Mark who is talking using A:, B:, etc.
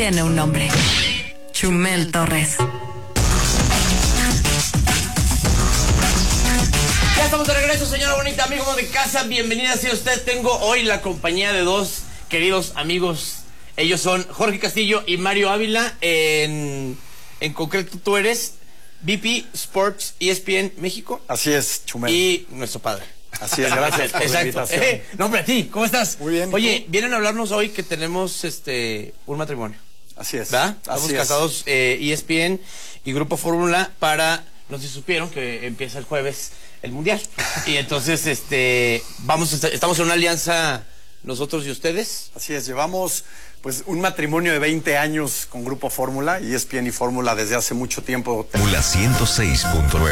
A: Tiene un nombre. Chumel Torres.
B: Ya estamos de regreso, señora bonita, amigo de casa. Bienvenida sea usted. Tengo hoy la compañía de dos queridos amigos. Ellos son Jorge Castillo y Mario Ávila. En concreto, tú eres VP Sports ESPN México.
C: Así es, Chumel.
B: Y nuestro padre.
C: Así es, gracias por la invitación.
B: No, hombre, a ti, ¿cómo estás?
C: Muy bien.
B: Oye, vienen a hablarnos hoy que tenemos un matrimonio.
C: Así es.
B: ¿Verdad? Estamos casados, ESPN y Grupo Fórmula no sé si supieron que empieza el jueves el Mundial. Y entonces, estamos en una alianza nosotros y ustedes.
C: Así es, llevamos pues un matrimonio de 20 años con Grupo Fórmula, ESPN y Fórmula desde hace mucho tiempo.
D: Fórmula 106.9.